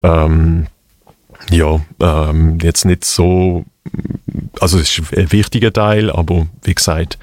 Jetzt nicht so, also es ist ein wichtiger Teil, aber wie gesagt,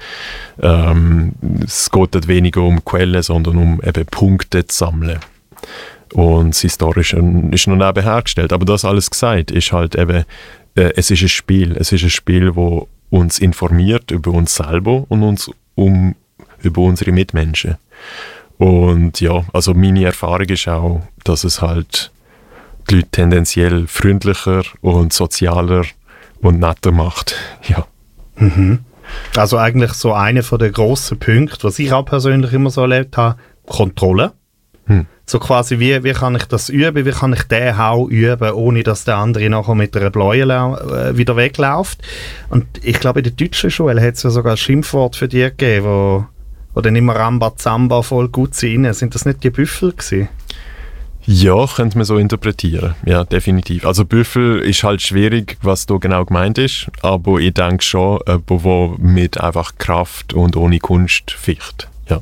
es geht nicht weniger um Quellen, sondern um eben Punkte zu sammeln. Und das Historische ist noch nebenher gestellt. Aber das alles gesagt, ist halt eben, es ist ein Spiel. Es ist ein Spiel, das uns informiert über uns selber und über unsere Mitmenschen. Und ja, also meine Erfahrung ist auch, dass es halt die Leute tendenziell freundlicher und sozialer und netter macht. Ja. Mhm. Also eigentlich so einer von den grossen Punkten, was ich auch persönlich immer so erlebt habe, Kontrolle. So quasi, wie kann ich das üben, wie kann ich den Hau üben, ohne dass der andere nachher mit einer Bläue wieder wegläuft. Und ich glaube, in der deutschen Schule hat es ja sogar ein Schimpfwort für die gegeben, wo dann immer Rambazamba voll gut sind. Sind das nicht die Büffel gewesen? Ja, könnte man so interpretieren. Ja, definitiv. Also Büffel ist halt schwierig, was da genau gemeint ist, aber ich denke schon, der mit einfach Kraft und ohne Kunst ficht. Ja.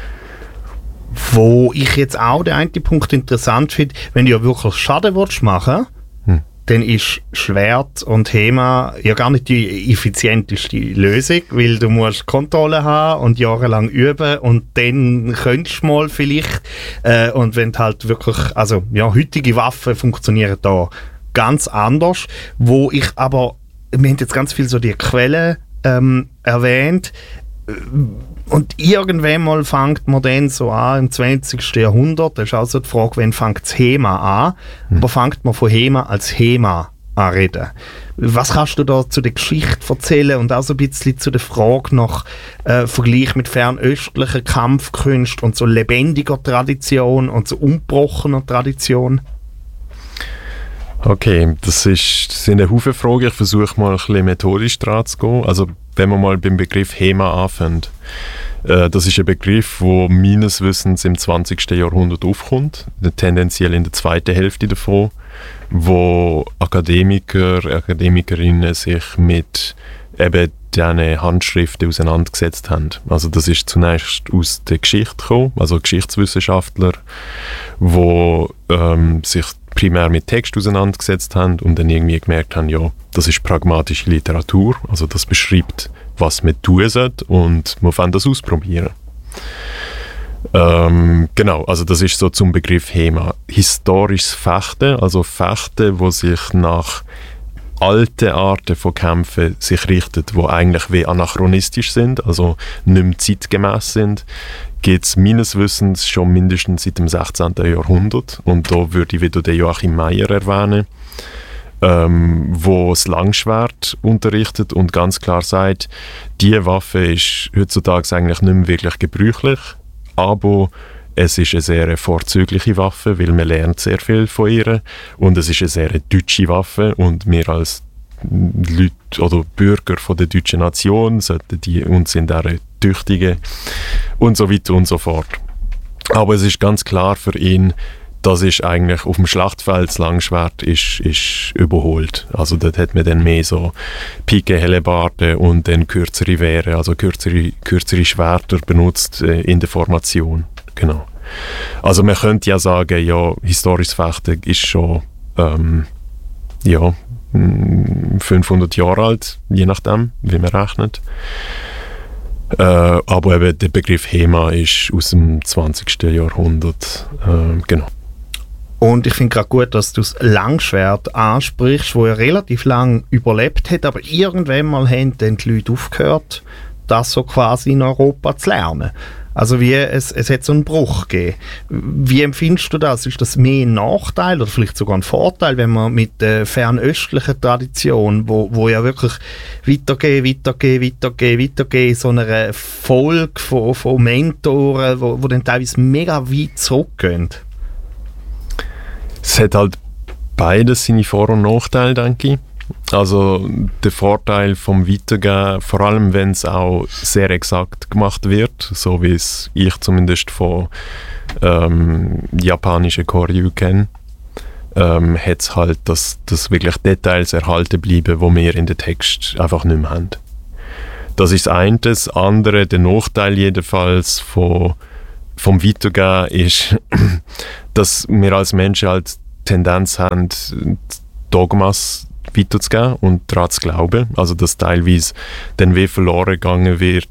Wo ich jetzt auch den einen Punkt interessant finde, wenn du ja wirklich Schaden machen willst, dann ist Schwert und Hema ja gar nicht die effizienteste Lösung, weil du musst Kontrolle haben und jahrelang üben und dann könntest du mal vielleicht, und wenn halt wirklich, also ja, heutige Waffen funktionieren da ganz anders, wo ich aber, wir haben jetzt ganz viel so die Quellen erwähnt, und irgendwann mal fängt man dann so an, im 20. Jahrhundert, das ist also die Frage, wann fängt das HEMA an, aber fängt man von HEMA als HEMA an reden. Was kannst du da zu der Geschichte erzählen und auch so ein bisschen zu der Frage nach Vergleich mit fernöstlicher Kampfkunst und so lebendiger Tradition und so ungebrochener Tradition? Okay, das sind eine Haufen Fragen. Ich versuche mal ein bisschen methodisch dran zu gehen. Also wenn man mal beim Begriff HEMA anfängt, das ist ein Begriff, der meines Wissens im 20. Jahrhundert aufkommt, tendenziell in der zweiten Hälfte davon, wo Akademikerinnen sich mit eben diesen Handschriften auseinandergesetzt haben. Also das ist zunächst aus der Geschichte gekommen, also Geschichtswissenschaftler, die sich primär mit Text auseinandergesetzt haben und dann irgendwie gemerkt haben, ja, das ist pragmatische Literatur, also das beschreibt, was man tun sollte und man kann das ausprobieren. Genau, also das ist so zum Begriff HEMA. Historisches Fechten, also Fechten, wo sich nach alten Arten von Kämpfen sich richtet, die eigentlich wie anachronistisch sind, also nicht mehr zeitgemäß sind, gibt es meines Wissens schon mindestens seit dem 16. Jahrhundert. Und da würde ich wieder den Joachim Meyer erwähnen, wo das Langschwert unterrichtet und ganz klar sagt, diese Waffe ist heutzutage eigentlich nicht mehr wirklich gebräuchlich, aber es ist eine sehr vorzügliche Waffe, weil man lernt sehr viel von ihr und es ist eine sehr deutsche Waffe und wir als Leute oder Bürger von der deutschen Nation sollten die uns in dieser tüchtigen und so weiter und so fort. Aber es ist ganz klar für ihn, das ist eigentlich auf dem Schlachtfeld, das Langschwert ist überholt. Also dort hat man dann mehr so Pike, Hellebarde und dann kürzere Wehre, also kürzere Schwerter benutzt in der Formation. Genau. Also man könnte ja sagen, ja, historisches Fechten ist schon 500 Jahre alt, je nachdem, wie man rechnet. Aber eben der Begriff HEMA ist aus dem 20. Jahrhundert. Genau. Und ich finde gerade gut, dass du das Langschwert ansprichst, das ja relativ lang überlebt hat, aber irgendwann mal haben dann die Leute aufgehört, das so quasi in Europa zu lernen. Also wie es hat so einen Bruch gegeben. Wie empfindest du das? Ist das mehr ein Nachteil oder vielleicht sogar ein Vorteil, wenn man mit der fernöstlichen Tradition, wo ja wirklich weitergehen, so einer Folge von Mentoren, wo dann teilweise mega weit zurückgehen? Es hat halt beides seine Vor- und Nachteile, denke ich. Also der Vorteil vom Weitergeben, vor allem wenn es auch sehr exakt gemacht wird, so wie es ich zumindest von japanischen Koryu kenne, hat es halt, dass wirklich Details erhalten bleiben, die wir in den Text einfach nicht mehr haben. Das ist das eine. Das andere, der Nachteil jedenfalls vom Weitergeben ist, dass wir als Menschen halt Tendenz haben, Dogmas weiterzugeben und daran zu glauben. Also dass teilweise dann wie verloren geht,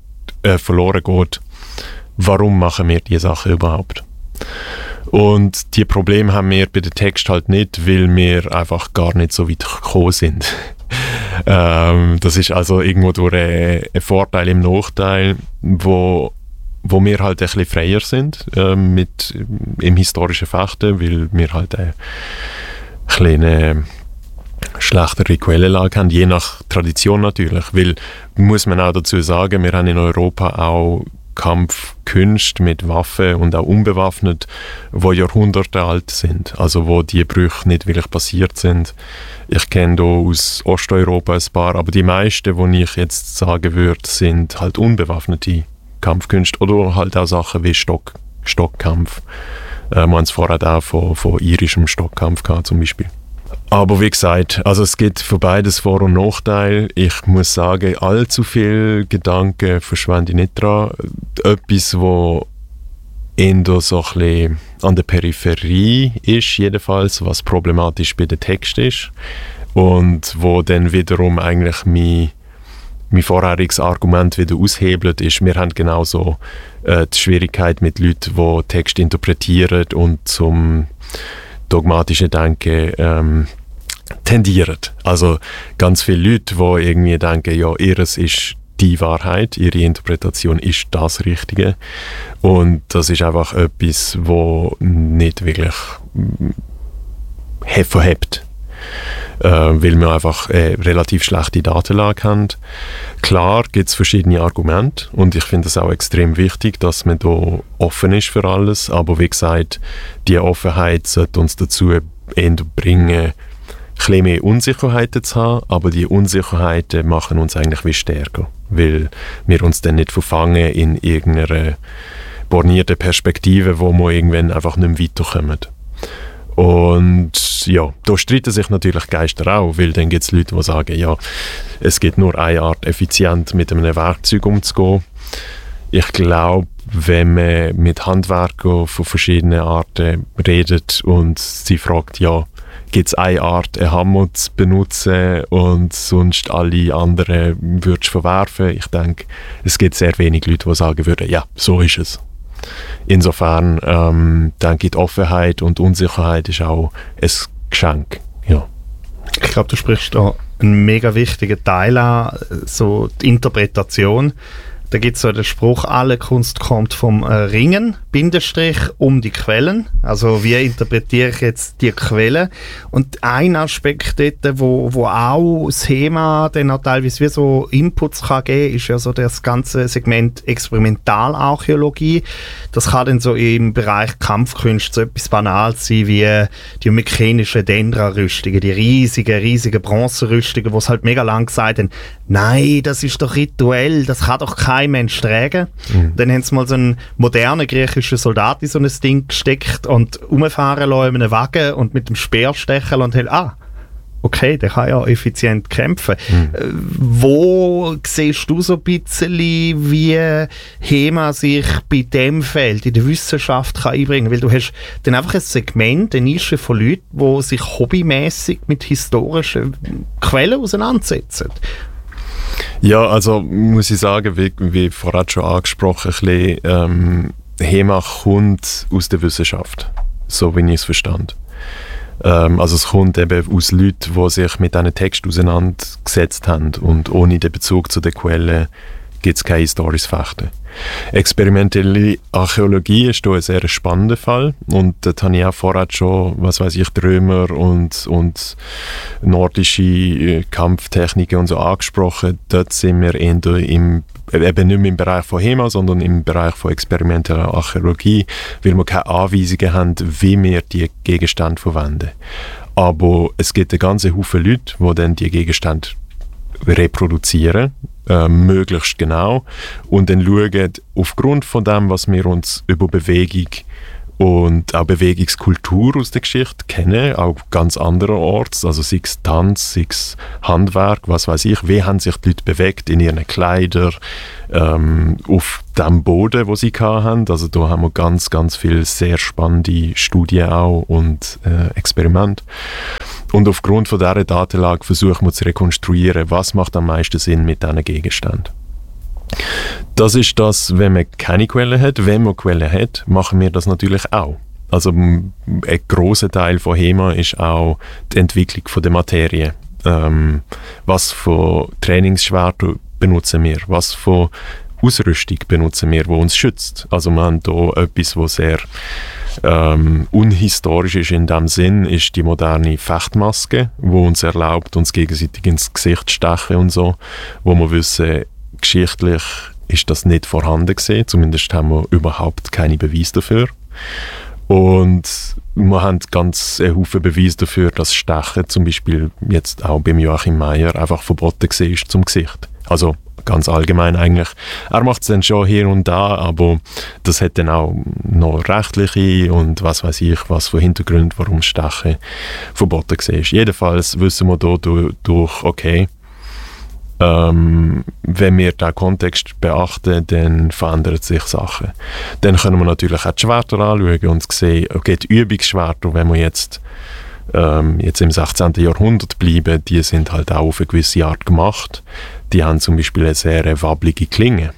warum machen wir diese Sachen überhaupt? Und die Probleme haben wir bei den Texten halt nicht, weil wir einfach gar nicht so weit gekommen sind. Das ist also irgendwo durch ein Vorteil im Nachteil, wo wir halt ein bisschen freier sind im historischen Fechten, weil wir halt eine kleine schlechtere Quellenlage haben, je nach Tradition natürlich, weil, muss man auch dazu sagen, wir haben in Europa auch Kampfkünste mit Waffen und auch unbewaffnet, die Jahrhunderte alt sind, also wo die Brüche nicht wirklich passiert sind. Ich kenne hier aus Osteuropa ein paar, aber die meisten, die ich jetzt sagen würde, sind halt unbewaffnete Kampfkünste oder halt auch Sachen wie Stockkampf. Wir haben es vorher auch von irischem Stockkampf gehabt, zum Beispiel. Aber wie gesagt, also es gibt für beides Vor- und Nachteile. Ich muss sagen, allzu viel Gedanken verschwende ich nicht dran. Etwas, wo eher so ein bisschen an der Peripherie ist, jedenfalls, was problematisch bei den Texten ist. Und wo dann wiederum eigentlich mein vorheriges Argument wieder aushebelt, ist, wir haben genauso die Schwierigkeit mit Leuten, die Texte interpretieren und zum dogmatischen Denken tendieren. Also ganz viele Leute, die irgendwie denken, ja, ihres ist die Wahrheit, ihre Interpretation ist das Richtige. Und das ist einfach etwas, wo nicht wirklich verhebt. Weil wir einfach relativ schlechte Datenlage haben. Klar gibt es verschiedene Argumente und ich finde es auch extrem wichtig, dass man da offen ist für alles, aber wie gesagt, die Offenheit sollte uns dazu bringen, ein bisschen mehr Unsicherheiten zu haben, aber die Unsicherheiten machen uns eigentlich wie stärker, weil wir uns dann nicht verfangen in irgendeiner bornierten Perspektive, wo wir irgendwann einfach nicht mehr weiterkommen. Und ja, da streiten sich natürlich Geister auch, weil dann gibt es Leute, die sagen, ja, es gibt nur eine Art, effizient mit einem Werkzeug umzugehen. Ich glaube, wenn man mit Handwerkern von verschiedenen Arten redet und sie fragt, ja, gibt es eine Art, einen Hammer zu benutzen und sonst alle anderen würdest du verwerfen? Ich denke, es gibt sehr wenig Leute, die sagen würden, ja, so ist es. Insofern denke ich, die Offenheit und Unsicherheit ist auch ein Geschenk. Ja. Ich glaube, du sprichst da einen mega wichtigen Teil an, so die Interpretation. Da gibt es so den Spruch, alle Kunst kommt vom Ringen, Bindestrich, um die Quellen. Also wie interpretiere ich jetzt die Quellen? Und ein Aspekt dort, wo auch das Thema dann auch teilweise wie so Inputs kann geben, ist ja so das ganze Segment Experimentalarchäologie. Das kann dann so im Bereich Kampfkunst so etwas Banales sein wie die mykenischen Dendra-Rüstungen, die riesigen Bronzerüstungen, wo es halt mega lang gesagt haben, nein, das ist doch rituell, das kann doch kein Mensch tragen. Dann haben sie mal so einen modernen griechischen Soldat in so ein Ding gesteckt und rumfahren lassen in einem Wagen und mit dem Speer stechen und haben, okay, der kann ja effizient kämpfen. Wo siehst du so ein bisschen, wie HEMA sich bei dem Feld in der Wissenschaft kann einbringen? Weil du hast dann einfach ein Segment, eine Nische von Leuten, die sich hobbymäßig mit historischen Quellen auseinandersetzen. Ja, also muss ich sagen, wie vorhin schon angesprochen, ein bisschen, HEMA kommt aus der Wissenschaft, so wie ich es verstand. Also es kommt eben aus Leuten, die sich mit diesen Texten auseinandergesetzt haben und ohne den Bezug zu den Quellen gibt es kein historisches Fechten. Experimentelle Archäologie ist hier ein sehr spannender Fall und dort habe ich auch vorher schon, die Römer und nordische Kampftechniken und so angesprochen. Dort sind wir eher eben nicht mehr im Bereich von HEMA, sondern im Bereich von experimenteller Archäologie, weil wir keine Anweisungen haben, wie wir die Gegenstände verwenden. Aber es gibt einen ganzen Haufen Leute, die dann die Gegenstände reproduzieren, möglichst genau, und dann schauen, aufgrund von dem, was wir uns über Bewegung und auch Bewegungskultur aus der Geschichte kennen, auch ganz andererorts, also sei es Tanz, sei es Handwerk, was weiß ich, wie haben sich die Leute bewegt in ihren Kleidern, auf dem Boden, wo sie hatten. Also da haben wir ganz, ganz viele sehr spannende Studien auch und Experimente. Und aufgrund von dieser Datenlage versuchen wir zu rekonstruieren, was macht am meisten Sinn mit diesen Gegenständen. Das ist das, wenn man keine Quelle hat. Wenn man Quelle hat, machen wir das natürlich auch. Also ein grosser Teil von HEMA ist auch die Entwicklung von der Materie. Was für Trainingsschwerter benutzen wir? Was für Ausrüstung benutzen wir, die uns schützt? Also wir haben hier etwas, was sehr unhistorisch ist in dem Sinn, ist die moderne Fechtmaske, die uns erlaubt, uns gegenseitig ins Gesicht zu stechen und so, wo wir wissen, geschichtlich ist das nicht vorhanden gewesen, zumindest haben wir überhaupt keine Beweise dafür. Und wir haben ganz einen Haufen Beweise dafür, dass Stechen zum Beispiel jetzt auch beim Joachim Meier einfach verboten war zum Gesicht. Also ganz allgemein eigentlich. Er macht es dann schon hier und da, aber das hat dann auch noch rechtliche und was weiß ich, was für Hintergründe, warum Stechen verboten war. Jedenfalls wissen wir durch okay, wenn wir diesen Kontext beachten, dann verändern sich Sachen. Dann können wir natürlich auch die Schwerter anschauen und sehen, okay, die Übungsschwerter, wenn wir jetzt im 16. Jahrhundert bleiben, die sind halt auch auf eine gewisse Art gemacht. Die haben zum Beispiel eine sehr wabbelige Klinge.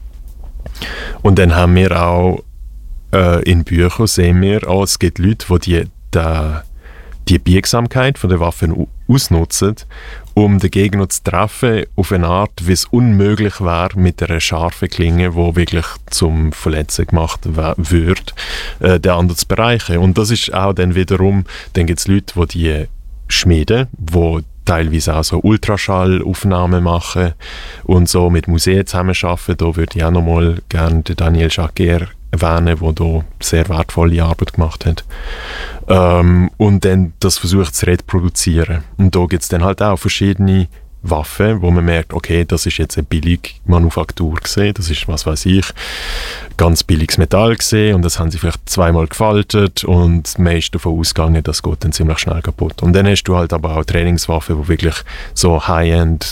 Und dann haben wir auch in Büchern sehen wir, es gibt Leute, die Biegsamkeit von der Waffen ausnutzen, um den Gegner zu treffen auf eine Art, wie es unmöglich wäre mit einer scharfen Klinge, die wirklich zum Verletzen gemacht wird, den anderen zu bereichen. Und das ist auch dann wiederum, dann gibt es Leute, die schmieden, die teilweise auch so Ultraschallaufnahmen machen und so mit Museen zusammenarbeiten. Da würde ich auch nochmal gerne den Daniel Jacquer erwähnen, der hier sehr wertvolle Arbeit gemacht hat. Und dann das versucht zu reproduzieren. Und da gibt es dann halt auch verschiedene Waffen, wo man merkt, okay, das ist jetzt eine billige Manufaktur gesehen, das ist, was weiß ich, ganz billiges Metall gesehen und das haben sie vielleicht zweimal gefaltet und man ist davon ausgegangen, das geht dann ziemlich schnell kaputt. Und dann hast du halt aber auch Trainingswaffen, die wirklich so High-End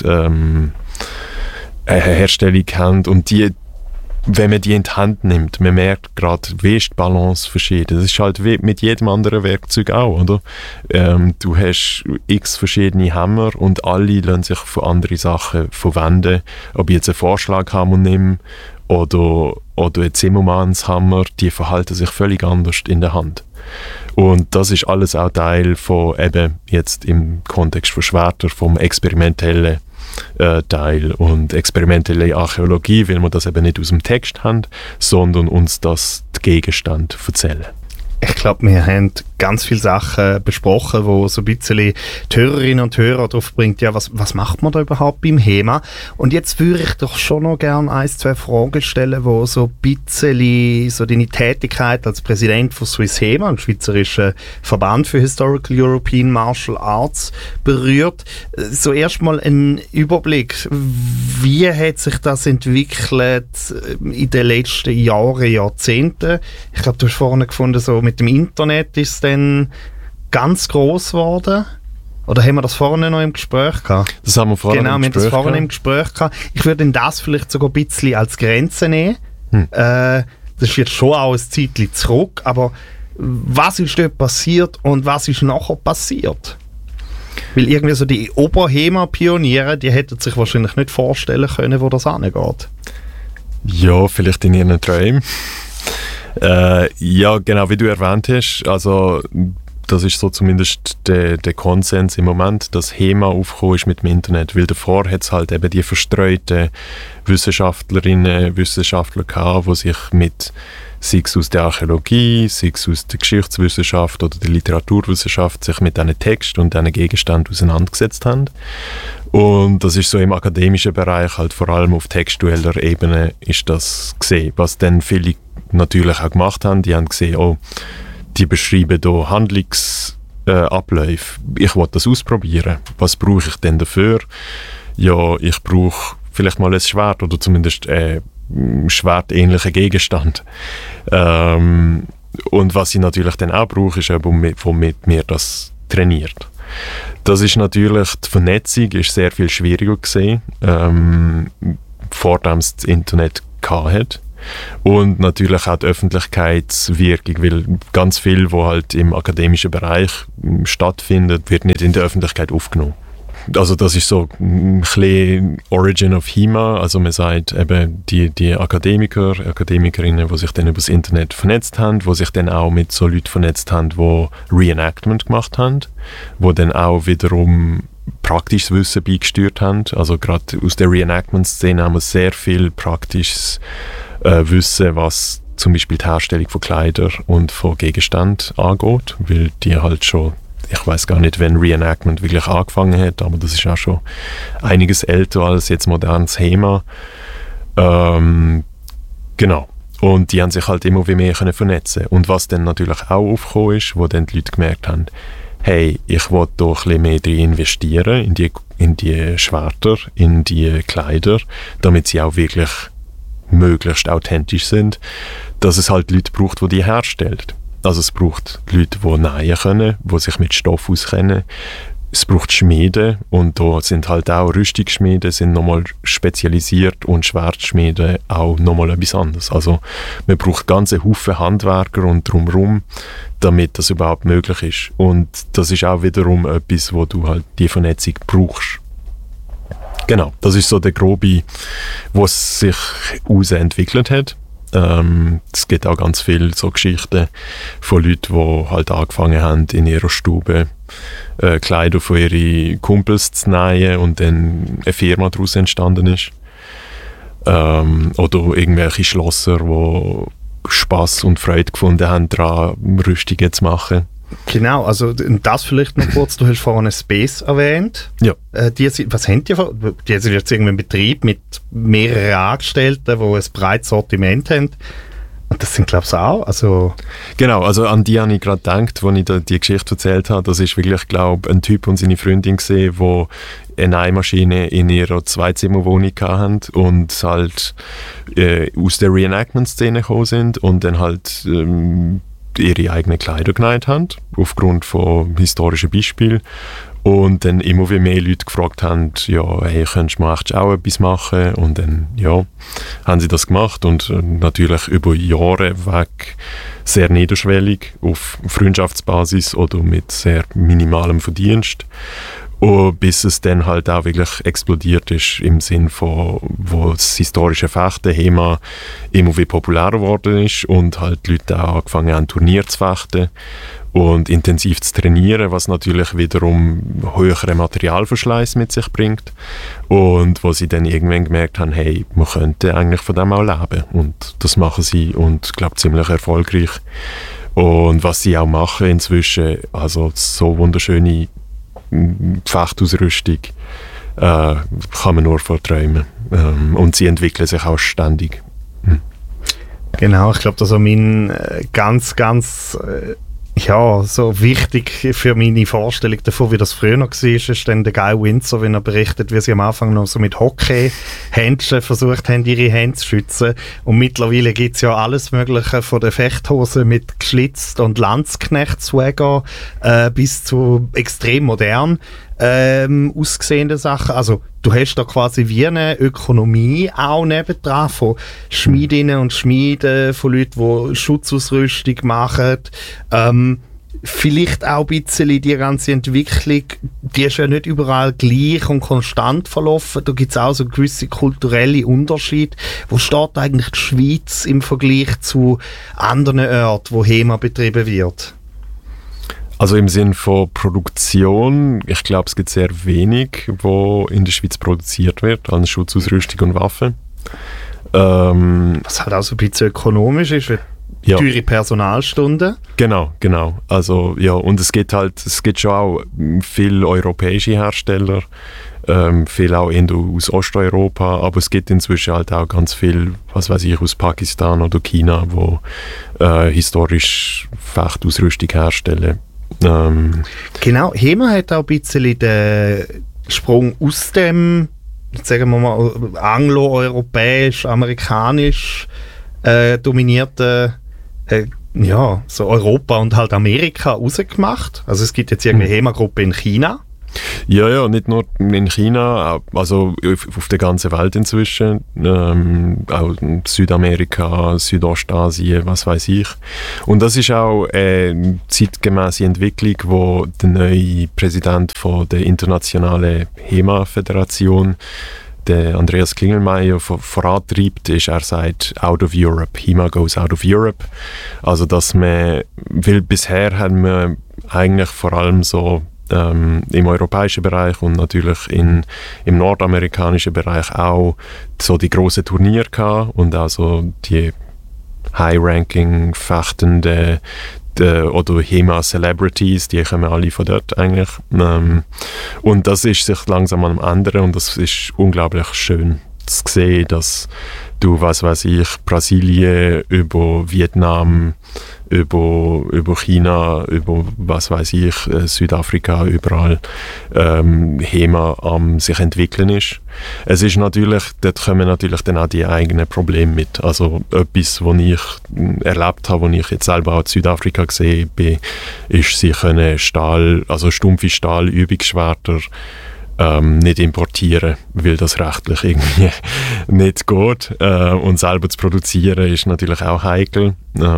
Herstellung haben und die, wenn man die in die Hand nimmt, man merkt gerade, wie ist die Balance verschieden. Das ist halt wie mit jedem anderen Werkzeug auch, oder? Du hast x verschiedene Hammer und alle lassen sich für andere Sachen verwenden. Ob ich jetzt einen Vorschlaghammer nehme oder einen Zimmermannshammer, die verhalten sich völlig anders in der Hand. Und das ist alles auch Teil von, eben jetzt im Kontext von Schwertern, vom experimentellen Teil und experimentelle Archäologie, weil wir das eben nicht aus dem Text haben, sondern uns das die Gegenstände erzählen. Ich glaube, wir haben ganz viele Sachen besprochen, wo so ein bisschen die Hörerinnen und Hörer drauf bringt, ja, was macht man da überhaupt beim HEMA? Und jetzt würde ich doch schon noch gerne 1-2 Fragen stellen, wo so ein bisschen so deine Tätigkeit als Präsident von Swiss HEMA, einem schweizerischen Verband für Historical European Martial Arts, berührt. So erstmal ein Überblick, wie hat sich das entwickelt in den letzten Jahren, Jahrzehnten? Ich glaube, du hast vorhin gefunden, so mit dem Internet ist es dann ganz gross geworden. Oder haben wir das vorhin noch im Gespräch gehabt? Das haben wir vorhin im Gespräch gehabt. Genau, wir haben das vorhin im Gespräch gehabt. Ich würde das vielleicht sogar ein bisschen als Grenze nehmen. Das ist jetzt schon auch ein Zeitchen zurück, aber was ist dort passiert und was ist nachher passiert? Weil irgendwie so die Ober-HEMA-Pioniere, die hätten sich wahrscheinlich nicht vorstellen können, wo das angeht. Ja, vielleicht in ihren Träumen. Ja, genau, wie du erwähnt hast, also das ist so zumindest der Konsens im Moment, dass HEMA aufgekommen ist mit dem Internet, weil davor hat es halt eben die verstreuten Wissenschaftlerinnen, Wissenschaftler gehabt, die sich mit, sei es aus der Archäologie, sei es aus der Geschichtswissenschaft oder der Literaturwissenschaft, sich mit diesen Texten und diesen Gegenständen auseinandergesetzt haben. Und das ist so im akademischen Bereich, halt vor allem auf textueller Ebene ist das gesehen, was dann viele natürlich auch gemacht haben. Die haben gesehen, oh, die beschreiben hier Handlungsabläufe. Ich will das ausprobieren. Was brauche ich denn dafür? Ja, ich brauche vielleicht mal ein Schwert oder zumindest schwertähnlichen Gegenstand. Und was ich natürlich dann auch brauche, ist jemand, der mit mir das trainiert. Das ist natürlich, die Vernetzung ist sehr viel schwieriger gewesen, vor dem es das Internet hatte. Und natürlich auch die Öffentlichkeitswirkung, weil ganz viel, was halt im akademischen Bereich stattfindet, wird nicht in der Öffentlichkeit aufgenommen. Also das ist so ein bisschen Origin of HEMA, also man sagt eben die Akademikerinnen, die sich dann über das Internet vernetzt haben, die sich dann auch mit so Leuten vernetzt haben, die Reenactment gemacht haben, die dann auch wiederum praktisches Wissen beigesteuert haben. Also gerade aus der Reenactment-Szene haben wir sehr viel praktisches Wissen, was zum Beispiel die Herstellung von Kleidern und von Gegenständen angeht, weil die halt schon, ich weiß gar nicht, wann Reenactment wirklich angefangen hat, aber das ist auch schon einiges älter als jetzt modernes HEMA. Genau. Und die haben sich halt immer wie mehr können vernetzen. Und was dann natürlich auch aufgekommen ist, wo dann die Leute gemerkt haben, hey, ich will da ein bisschen mehr drin investieren, in die Schwerter, in die Kleider, damit sie auch wirklich möglichst authentisch sind, dass es halt Leute braucht, die herstellen. Also es braucht Leute, die nähen können, die sich mit Stoff auskennen. Es braucht Schmiede und da sind halt auch Rüstungsschmiede, sind nochmal spezialisiert und Schwertschmiede auch nochmal etwas anderes. Also man braucht ganze Haufen Handwerker und drumherum, damit das überhaupt möglich ist. Und das ist auch wiederum etwas, wo du halt die Vernetzung brauchst. Genau, das ist so der grobe, was sich entwickelt hat. Es gibt auch ganz viele so Geschichten von Leuten, die halt angefangen haben, in ihrer Stube Kleider von ihren Kumpels zu nähen und dann eine Firma daraus entstanden ist. Oder irgendwelche Schlosser, die Spass und Freude gefunden haben, daran Rüstungen zu machen. Genau, also das vielleicht noch kurz, du hast vorhin Space erwähnt. Ja. Was haben die? Die sind jetzt irgendwie ein Betrieb mit mehreren Angestellten, die ein breites Sortiment haben. Und das sind, glaube ich, auch. Also genau, also an die habe ich gerade gedacht, als ich die Geschichte erzählt habe. Das ist wirklich, glaube ich, ein Typ und seine Freundin gesehen, die eine Nähmaschine in ihrer Zweizimmerwohnung hatten und halt aus der Reenactment-Szene gekommen sind und dann halt ihre eigenen Kleider genäht haben, aufgrund von historischen Beispielen. Und dann immer wie mehr Leute gefragt haben, ja, hey, könntest du auch etwas machen? Und dann, ja, haben sie das gemacht und natürlich über Jahre weg sehr niederschwellig, auf Freundschaftsbasis oder mit sehr minimalem Verdienst. Bis es dann halt auch wirklich explodiert ist im Sinn von, wo das historische Fechten HEMA immer wie populärer geworden ist und halt die Leute auch angefangen haben, Turnier zu fechten und intensiv zu trainieren, was natürlich wiederum höheren Materialverschleiß mit sich bringt und wo sie dann irgendwann gemerkt haben, hey, man könnte eigentlich von dem auch leben und das machen sie und ich glaube ziemlich erfolgreich und was sie auch machen inzwischen, also so wunderschöne Fechtausrüstung kann man nur vorträumen. Und sie entwickeln sich auch ständig. Genau, ich glaube, das ist mein ganz so wichtig für meine Vorstellung davon, wie das früher noch war, ist dann der Guy Windsor, wenn er berichtet, wie sie am Anfang noch so mit Hockey-Händchen versucht haben, ihre Hände zu schützen. Und mittlerweile gibt es ja alles Mögliche, von der Fechthose mit geschlitzt und Landsknecht-Swagger bis zu extrem modern aussehenden Sachen. Also du hast da quasi wie eine Ökonomie auch nebendran von Schmiedinnen und Schmieden, von Leuten, die Schutzausrüstung machen. Vielleicht auch ein bisschen die ganze Entwicklung, die ist ja nicht überall gleich und konstant verlaufen. Da gibt es auch so gewisse kulturelle Unterschiede. Wo steht eigentlich die Schweiz im Vergleich zu anderen Orten, wo HEMA betrieben wird? Also im Sinn von Produktion, ich glaube, es gibt sehr wenig, wo in der Schweiz produziert wird, an Schutzausrüstung und Waffen. Was halt auch so ein bisschen ökonomisch ist, ja. Teure Personalstunden. Genau. Also ja, und es gibt schon auch viele europäische Hersteller, viel auch aus Osteuropa, aber es gibt inzwischen halt auch ganz viel, was weiß ich, aus Pakistan oder China, wo historisch Fechtausrüstung herstellen. Genau, HEMA hat auch ein bisschen den Sprung aus dem, sagen wir mal, anglo-europäisch, amerikanisch dominierten so Europa und halt Amerika rausgemacht. Also es gibt jetzt irgendeine HEMA-Gruppe in China. Ja, nicht nur in China, also auf der ganzen Welt inzwischen, auch in Südamerika, Südostasien, was weiß ich. Und das ist auch eine zeitgemäße Entwicklung, wo der neue Präsident von der internationalen HEMA-Föderation, der Andreas Klingelmeier, vorantreibt, ist, er sagt, out of Europe, HEMA goes out of Europe. Also dass man, weil bisher haben wir eigentlich vor allem so im europäischen Bereich und natürlich im nordamerikanischen Bereich auch so die grossen Turniere gehabt und auch so die High-Ranking fechtende oder HEMA-Celebrities, die kommen alle von dort eigentlich. Und das ist sich langsam am ändern und das ist unglaublich schön zu sehen, dass du, was weiß ich, Brasilien über Vietnam, über China, über was weiß ich, Südafrika, überall HEMA am sich entwickeln ist. Es ist natürlich, dort kommen natürlich dann auch die eigenen Probleme mit. Also etwas, was ich erlebt habe, was ich jetzt selber auch in Südafrika gesehen bin, ist, sie können stumpfe Stahlübungsschwerter nicht importieren, weil das rechtlich irgendwie nicht geht. Und selber zu produzieren ist natürlich auch heikel.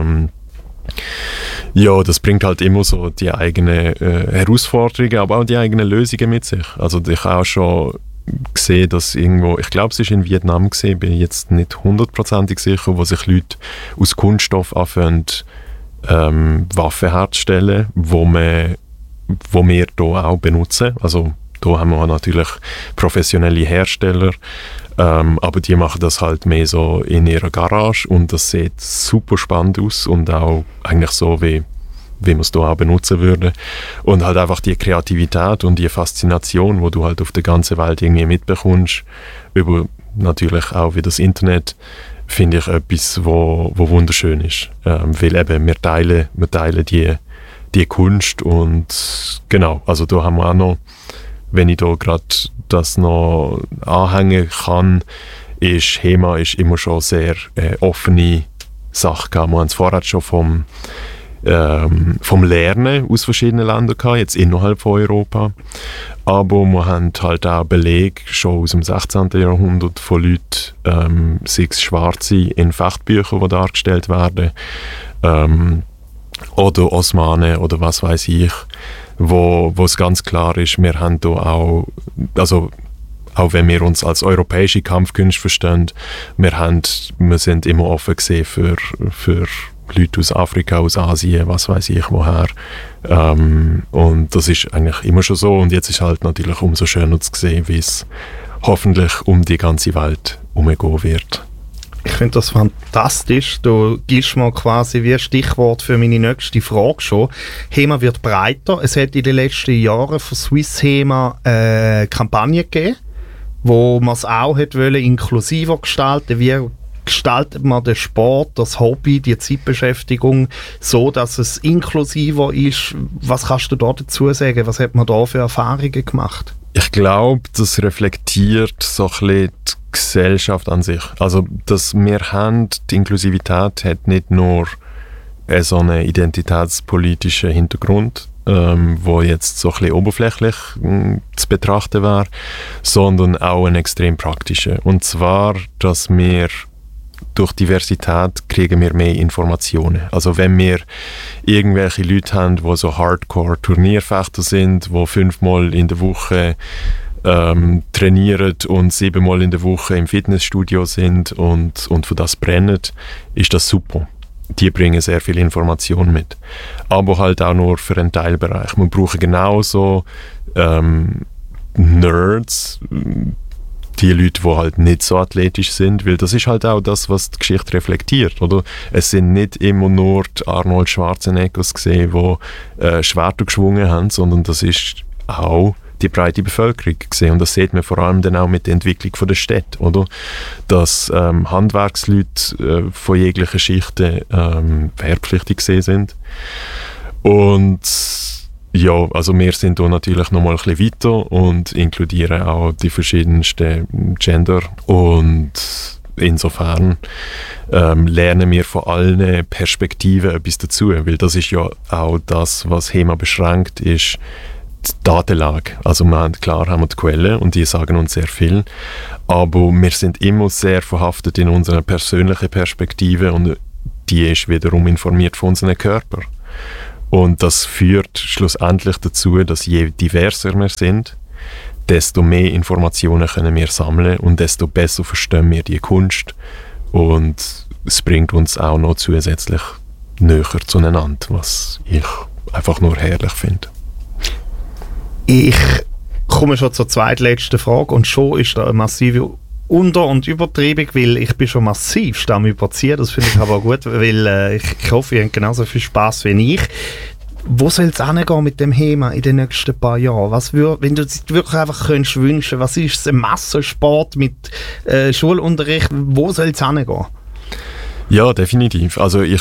Ja, das bringt halt immer so die eigenen Herausforderungen, aber auch die eigenen Lösungen mit sich. Also ich habe auch schon gesehen, dass irgendwo, ich glaube es ist in Vietnam gesehen, bin ich jetzt nicht hundertprozentig sicher, wo sich Leute aus Kunststoff anfangen, Waffen herzustellen, wo wir hier auch benutzen. Also da haben wir natürlich professionelle Hersteller, aber die machen das halt mehr so in ihrer Garage und das sieht super spannend aus und auch eigentlich so, wie man es hier auch benutzen würde. Und halt einfach die Kreativität und die Faszination, die du halt auf der ganzen Welt irgendwie mitbekommst, über natürlich auch wie das Internet, finde ich etwas, wo wunderschön ist. Weil eben wir teilen die Kunst und genau, also da haben wir auch noch, wenn ich da gerade das noch anhängen kann, ist HEMA ist immer schon sehr offene Sache gehabt. Wir haben es vorher schon vom Lernen aus verschiedenen Ländern gehabt, jetzt innerhalb von Europa. Aber wir haben halt auch Belege schon aus dem 16. Jahrhundert von Leuten, sei es Schwarze in Fechtbüchern, die dargestellt werden, oder Osmanen oder was weiß ich, wo es ganz klar ist, wir haben da auch, also auch wenn wir uns als europäische Kampfkünste verstehen, wir sind immer offen gesehen für Leute aus Afrika, aus Asien, was weiß ich woher. Und das ist eigentlich immer schon so und jetzt ist halt natürlich umso schöner zu sehen, wie es hoffentlich um die ganze Welt herumgehen wird. Ich finde das fantastisch. Du gibst mir quasi wie ein Stichwort für meine nächste Frage schon. HEMA wird breiter. Es hat in den letzten Jahren von Swiss HEMA eine Kampagne gegeben, wo man es auch inklusiver gestalten. Wie gestaltet man den Sport, das Hobby, die Zeitbeschäftigung so, dass es inklusiver ist? Was kannst du da dazu sagen? Was hat man da für Erfahrungen gemacht? Ich glaube, das reflektiert so ein bisschen die Gesellschaft an sich. Also, dass wir haben, die Inklusivität hat nicht nur so einen identitätspolitischen Hintergrund, wo jetzt so ein bisschen oberflächlich zu betrachten wäre, sondern auch einen extrem praktischen. Und zwar, dass wir durch Diversität kriegen wir mehr Informationen. Also wenn wir irgendwelche Leute haben, die so Hardcore-Turnierfechter sind, die 5-mal in der Woche trainieren und 7-mal in der Woche im Fitnessstudio sind und für das brennen, ist das super. Die bringen sehr viel Information mit. Aber halt auch nur für einen Teilbereich. Wir brauchen genauso Nerds, die Leute, die halt nicht so athletisch sind, weil das ist halt auch das, was die Geschichte reflektiert, oder? Es sind nicht immer nur die Arnold Schwarzeneggers gesehen, die Schwerter geschwungen haben, sondern das ist auch die breite Bevölkerung gesehen. Und das sieht man vor allem dann auch mit der Entwicklung der Städte, oder? Dass Handwerksleute von jeglichen Schichten wehrpflichtig gesehen sind. Und ja, also wir sind da natürlich noch mal ein bisschen weiter und inkludieren auch die verschiedensten Gender. Und insofern lernen wir von allen Perspektiven etwas dazu, weil das ist ja auch das, was HEMA beschränkt, ist die Datenlage. Also klar haben wir die Quellen und die sagen uns sehr viel, aber wir sind immer sehr verhaftet in unserer persönlichen Perspektive und die ist wiederum informiert von unserem Körper. Und das führt schlussendlich dazu, dass je diverser wir sind, desto mehr Informationen können wir sammeln und desto besser verstehen wir die Kunst. Und es bringt uns auch noch zusätzlich näher zueinander, was ich einfach nur herrlich finde. Ich komme schon zur zweitletzten Frage und schon ist da eine massive Unter- und Übertreibung, weil ich bin schon massiv am Überziehen. Das finde ich aber gut, weil ich hoffe, ihr habt genauso viel Spass wie ich. Wo soll es hingehen mit dem HEMA in den nächsten paar Jahren? Wenn du es wirklich einfach könntest wünschen, was ist es, ein Massensport mit Schulunterricht? Wo soll es hingehen? Ja, definitiv. Also ich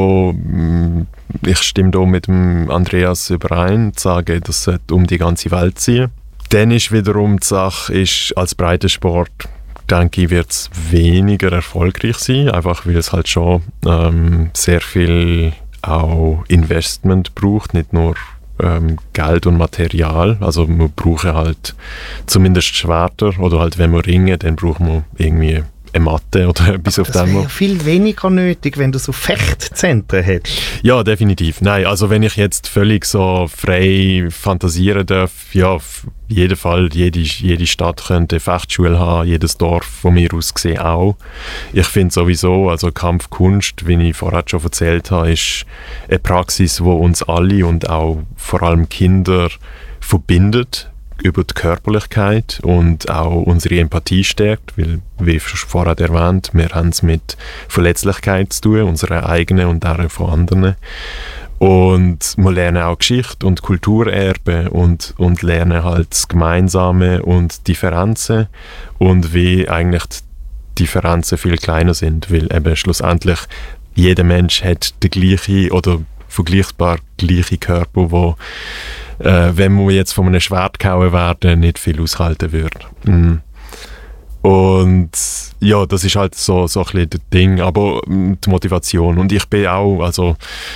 stimme da mit dem Andreas überein, zu sagen, das sollte um die ganze Welt ziehen. Dann ist wiederum die Sache, als Breitensport, denke ich, wird es weniger erfolgreich sein, einfach weil es halt schon sehr viel auch Investment braucht, nicht nur Geld und Material. Also wir brauchen halt zumindest Schwerter oder halt wenn wir ringen, dann brauchen wir irgendwie eine Matte oder etwas auf dem. Das wäre viel weniger nötig, wenn du so Fechtzentren hättest. Ja, definitiv. Nein, also wenn ich jetzt völlig so frei fantasieren darf, ja, auf jeden Fall, jede Stadt könnte eine Fechtschule haben, jedes Dorf von mir aus gesehen auch. Ich finde sowieso, also Kampfkunst, wie ich vorher schon erzählt habe, ist eine Praxis, die uns alle und auch vor allem Kinder verbindet über die Körperlichkeit und auch unsere Empathie stärkt, weil, wie vorher erwähnt, wir haben es mit Verletzlichkeit zu tun, unsere eigene und auch von anderen. Und wir lernen auch Geschichte und Kulturerbe und lernen halt das Gemeinsame und Differenzen und wie eigentlich die Differenzen viel kleiner sind, weil eben schlussendlich jeder Mensch hat den gleichen oder vergleichbar gleichen Körper, wo wenn wir jetzt von einem Schwert gehauen werden, nicht viel aushalten würde. Und ja, das ist halt so ein bisschen das Ding, aber die Motivation. Und ich bin auch, also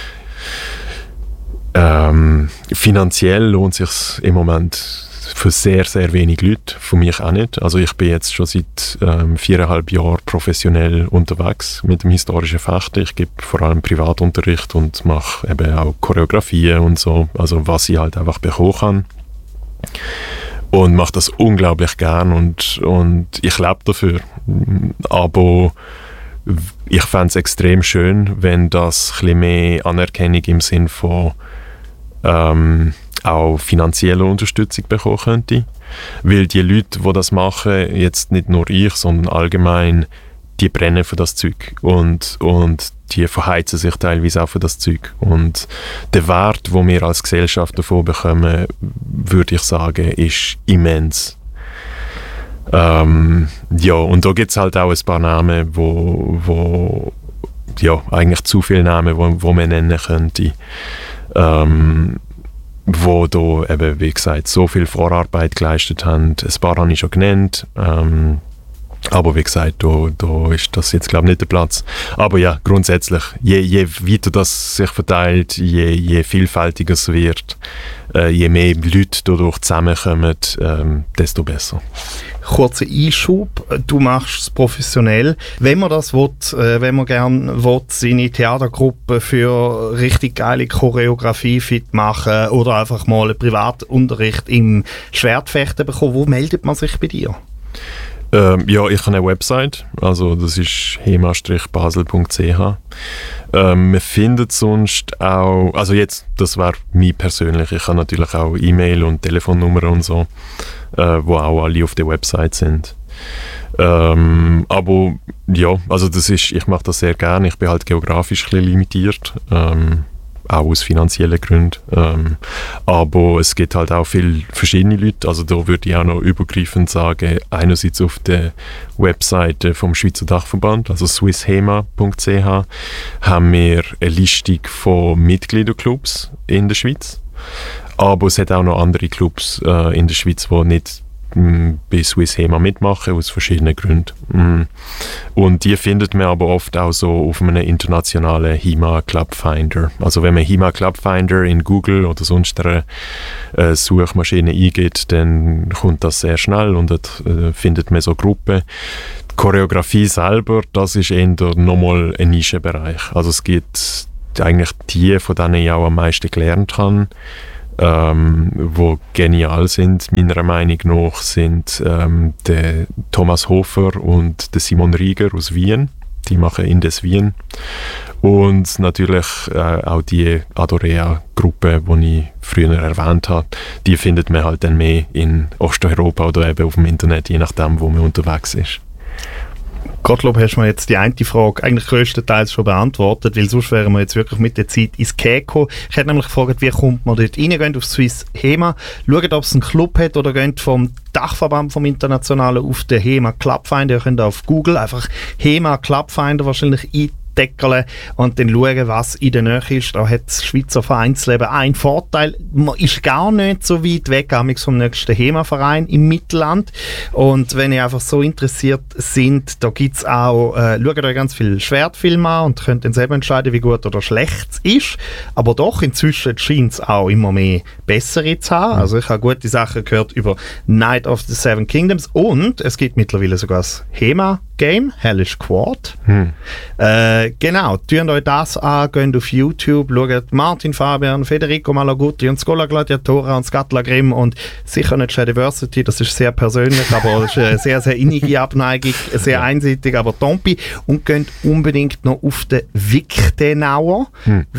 finanziell lohnt es sich im Moment für sehr, sehr wenig Leute, für mich auch nicht. Also ich bin jetzt schon seit 4,5 Jahren professionell unterwegs mit dem historischen Fechten. Ich gebe vor allem Privatunterricht und mache eben auch Choreografien und so, also was ich halt einfach bekommen kann. Und mache das unglaublich gern und ich lebe dafür. Aber ich fände es extrem schön, wenn das ein bisschen mehr Anerkennung im Sinn von auch finanzielle Unterstützung bekommen könnte. Weil die Leute, die das machen, jetzt nicht nur ich, sondern allgemein, die brennen für das Zeug und die verheizen sich teilweise auch für das Zeug. Und der Wert, den wir als Gesellschaft davon bekommen, würde ich sagen, ist immens. Ja, und da gibt es halt auch ein paar Namen, wo ja, eigentlich zu viele Namen, wo man nennen könnte. Wo da eben, wie gesagt, so viel Vorarbeit geleistet haben. Ein paar habe ich schon genannt, aber wie gesagt, da ist das jetzt, glaube ich, nicht der Platz. Aber ja, grundsätzlich, je weiter das sich verteilt, je vielfältiger es wird, je mehr Leute dadurch zusammenkommen, desto besser. Kurzer Einschub, du machst es professionell. Wenn man das will, wenn man gerne will, seine Theatergruppe für richtig geile Choreografie fit machen oder einfach mal einen Privatunterricht im Schwertfechten bekommen, wo meldet man sich bei dir? Ja, ich habe eine Website, also das ist hema-basel.ch. Man findet sonst auch, also jetzt, das wäre mir persönlich, ich habe natürlich auch E-Mail und Telefonnummer und so, wo auch alle auf der Website sind. Aber ja, also das ist, ich mache das sehr gerne, ich bin halt geografisch ein bisschen limitiert, auch aus finanziellen Gründen. Aber es gibt halt auch viele verschiedene Leute. Also da würde ich auch noch übergreifend sagen, einerseits auf der Webseite vom Schweizer Dachverband, also swisshema.ch, haben wir eine Listung von Mitgliederclubs in der Schweiz. Aber es hat auch noch andere Clubs in der Schweiz, die nicht bei Swiss HEMA mitmachen, aus verschiedenen Gründen. Und die findet man aber oft auch so auf einem internationalen HEMA Club Finder. Also wenn man HEMA Club Finder in Google oder sonst einer Suchmaschine eingibt, dann kommt das sehr schnell und dort findet man so Gruppen. Die Choreografie selber, das ist eher nochmal ein Nischenbereich. Also es gibt eigentlich die, von denen ich auch am meisten gelernt habe, wo genial sind, meiner Meinung nach, sind der Thomas Hofer und der Simon Rieger aus Wien. Die machen Indes Wien. Und natürlich auch die Adorea-Gruppe, die ich früher erwähnt habe, die findet man halt dann mehr in Osteuropa oder eben auf dem Internet, je nachdem, wo man unterwegs ist. Gottlob, hast du mir jetzt die eine Frage eigentlich grösstenteils schon beantwortet, weil sonst wären wir jetzt wirklich mit der Zeit ins Käko. Ich hätte nämlich gefragt, wie kommt man dort rein? Geht auf Swiss HEMA, schaut, ob es einen Club hat oder geht vom Dachverband vom Internationalen auf den HEMA Club Finder. Ihr könnt auf Google einfach HEMA Club Finder wahrscheinlich eindeckeln und dann schauen, was in der Nähe ist. Da hat das Schweizer Vereinsleben einen Vorteil. Man ist gar nicht so weit weg vom nächsten HEMA-Verein im Mittelland. Und wenn ihr einfach so interessiert sind, da gibt es auch, schaut euch ganz viele Schwertfilme an und könnt dann selber entscheiden, wie gut oder schlecht es ist. Aber doch, inzwischen scheint es auch immer mehr bessere zu haben. Also ich habe gute Sachen gehört über Night of the Seven Kingdoms und es gibt mittlerweile sogar das HEMA-Game, Hellish Quad. Genau, tun euch das an, geht auf YouTube, schaut Martin Fabian, Federico Malaguti und Schola Gladiatora und Skatla Grimm und sicher nicht Shadiversity, das ist sehr persönlich, aber es ist eine sehr, sehr innige Abneigung, sehr einseitig, aber Tompi. Und geht unbedingt noch auf den Wiktenauer,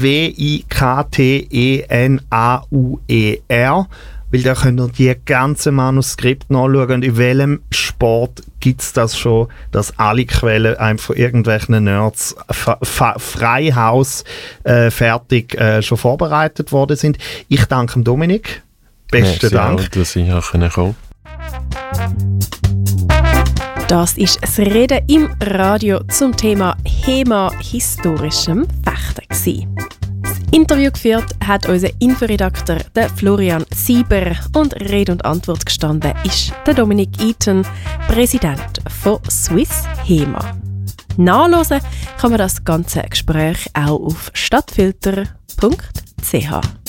Wiktenauer, weil da könnt ihr die ganzen Manuskripte nachschauen und in welchem Sport gibt es das schon, dass alle Quellen einfach von irgendwelchen Nerds Freihaus fertig schon vorbereitet worden sind. Ich danke Dominik. Besten Dank. Auch, dass ich auch kommen. Das ist das Reden im Radio zum Thema HEMA historischem Fechten. Das Interview geführt hat unser Inforedakteur Florian Sieber und Rede und Antwort gestanden ist der Dominik Eaton, Präsident von Swiss HEMA. Nachhören kann man das ganze Gespräch auch auf stadtfilter.ch.